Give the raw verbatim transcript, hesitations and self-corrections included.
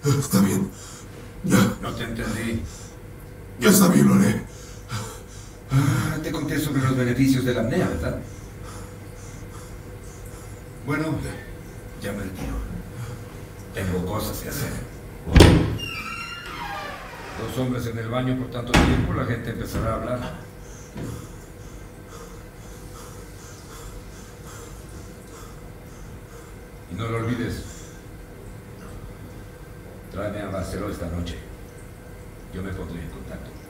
Está bien. Ya. No te entendí. Ya está bien, lo haré. Ah, te conté sobre los beneficios de la apnea, ¿verdad? Bueno, ya me retiro. Tengo cosas que hacer. Dos hombres en el baño por tanto tiempo, la gente empezará a hablar. Y no lo olvides. Tráeme a Barceló esta noche. Yo me pondré en contacto.